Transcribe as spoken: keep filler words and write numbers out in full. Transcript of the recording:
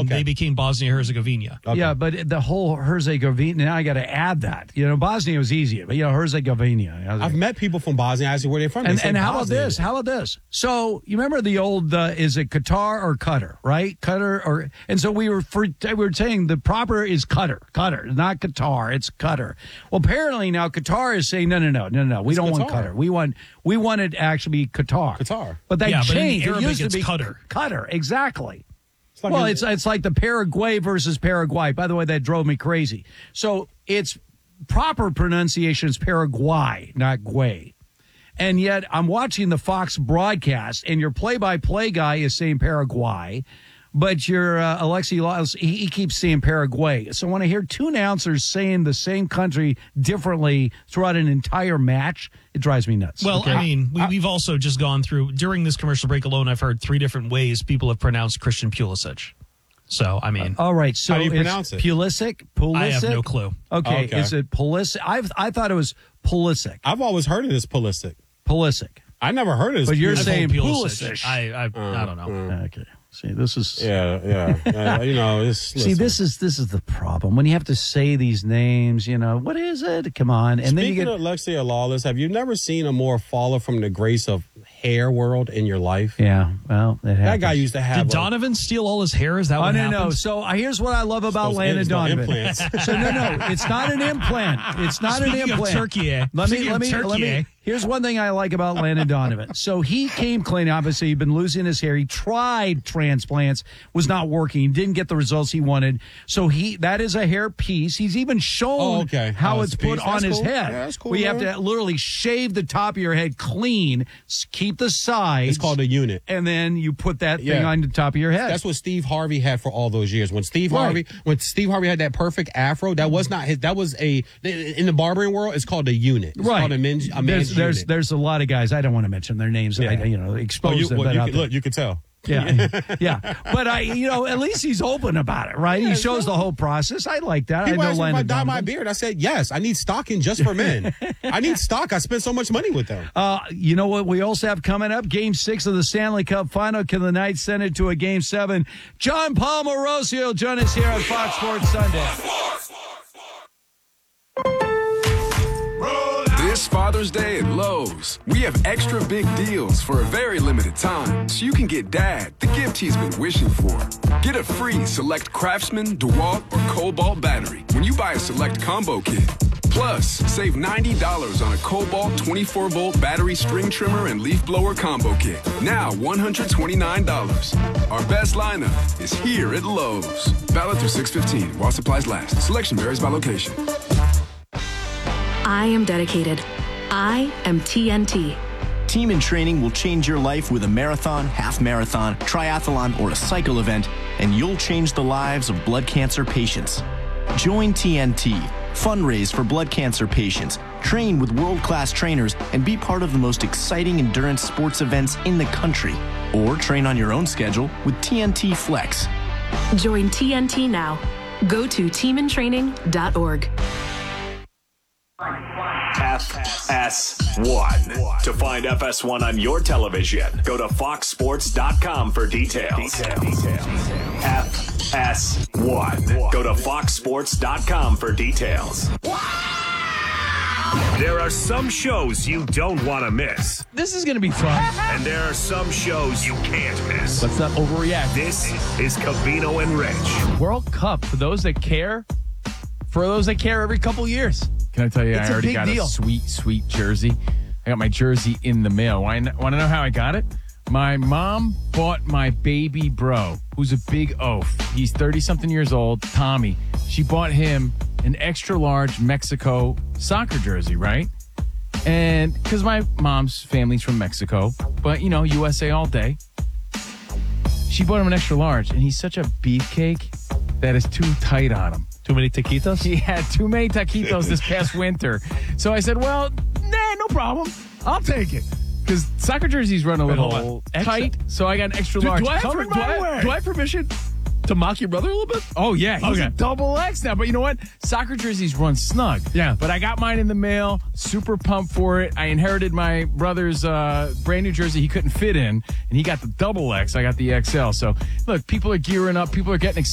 okay. they became Bosnia-Herzegovina. Okay. Yeah, but the whole Herzegovina, now I got to add that. You know, Bosnia was easier, but, you know, Herzegovina. I've met people from Bosnia. I asked where they're from. And, they and how Bosnia. about this? How about this? So, you remember the old, uh, is it Qatar or Qatar, right? Qatar or, and so we were, for, we were saying the proper is Qatar. Qatar, not Qatar, it's Qatar. Well, apparently now Qatar is saying, no, no, no, no, no, we it's don't Qatar. want Qatar. We want, we want it to actually be Qatar. Qatar. But they yeah, changed. But in Arabic, it used to it's be Qatar. Qatar, exactly. It's like well, a- it's it's like the Paraguay versus Paraguay. By the way, that drove me crazy. So its proper pronunciation is Paraguay, not Guay. And yet I'm watching the Fox broadcast, and your play-by-play guy is saying Paraguay, but your uh, Alexi Laws, he, he keeps saying Paraguay. So when I hear two announcers saying the same country differently throughout an entire match, it drives me nuts. Well, okay? I mean, we, we've also just gone through, during this commercial break alone, I've heard three different ways people have pronounced Christian Pulisic. So, I mean. Uh, all right. So how do you it's pronounce it? Pulisic? Pulisic? I have no clue. Okay. Okay. Is it Pulisic? I've, I thought it was Pulisic. I've always heard it as Pulisic. Pulisic. I never heard it as But you're Pulisic. saying Pulisic. Pulisic. I, I, I don't know. Okay. See, this is. Yeah, yeah. yeah you know, it's, See, listen. this is this is the problem when you have to say these names. You know, what is it? Come on, and Speaking then you get. of Alexia Lawless, have you never seen a more faller from the grace of hair world in your life? Yeah, well, it That happens. guy used to have. Did a- Donovan steal all his hair? Is that Oh, what no, happened? no. So uh, here's what I love about Those Landon ends, no Donovan. implants. So no, no, it's not an implant. It's not Speaking an of implant. turkey, eh? Let me, Speaking let of me, turkey, let me. eh? Here's one thing I like about Landon Donovan. So he came clean. Obviously, he'd been losing his hair. He tried transplants, was not working. He didn't get the results he wanted. So he that is a hair piece. He's even shown Oh, okay. how Oh, it's it's a put piece. on That's his cool. head. Yeah, that's cool, Where you have man. to literally shave the top of your head clean, s- keep the sides. It's called a unit. And then you put that thing Yeah. on the top of your head. That's what Steve Harvey had for all those years. When Steve Right. Harvey, when Steve Harvey had that perfect afro, that was not his. That was a in the barbering world. It's called a unit. It's right. called a men's. A there's man's there's unit. there's a lot of guys. I don't want to mention their names. Yeah. I, you know, Oh, expose you, them. well, but you out can, there. look, you could tell. Yeah, yeah. But I, you know, at least he's open about it, right? Yeah, he shows so- the whole process. I like that. People I know asked me if I Landon dye my Donovan. beard. I said yes. I need stocking just for men. I need stock. I spend so much money with them. Uh, you know what we also have coming up? Game six of the Stanley Cup Final. Can the Knights send it to a game seven? John Paul Morosi will join us here on Fox Sports Sunday. This Father's Day at Lowe's, we have extra big deals for a very limited time, so you can get Dad the gift he's been wishing for. Get a free Select Craftsman, DeWalt, or Cobalt battery when you buy a Select Combo Kit. Plus, save ninety dollars on a Cobalt twenty-four volt battery string trimmer and leaf blower combo kit. Now one hundred twenty-nine dollars. Our best lineup is here at Lowe's. Valid through six fifteen while supplies last. Selection varies by location. I am dedicated. I am T N T. Team in Training will change your life with a marathon, half marathon, triathlon, or a cycle event, and you'll change the lives of blood cancer patients. Join T N T, fundraise for blood cancer patients, train with world-class trainers, and be part of the most exciting endurance sports events in the country. Or train on your own schedule with T N T Flex. Join T N T now. Go to team in training dot org. F S one. To find F S one on your television, go to fox sports dot com for details. F S one. Go to fox sports dot com for details. There are some shows you don't want to miss. This is going to be fun. And there are some shows you can't miss. Let's not overreact. This is Covino and Rich. World Cup, for those that care, for those that care every couple years. Can I tell you, It's I a already big got deal. a sweet, sweet jersey. I got my jersey in the mail. Want to know how I got it? My mom bought my baby bro, who's a big oaf. He's thirty-something years old, Tommy. She bought him an extra large Mexico soccer jersey, right? And because my mom's family's from Mexico, but, you know, U S A all day. She bought him an extra large, and he's such a beefcake that is too tight on him. Too many taquitos? He had too many taquitos this past winter. So I said, well, nah, no problem. I'll take it. Because soccer jerseys run a Wait, little hold on. tight, so I got an extra Do, large. do, I have, Coming do, my I, way. do I have permission to mock your brother a little bit? Oh, yeah. He's Okay. a double X now. But you know what? Soccer jerseys run snug. Yeah. But I got mine in the mail. Super pumped for it. I inherited my brother's uh, brand new jersey he couldn't fit in, and he got the double X. I got the X L. So, look, people are gearing up. People are getting excited.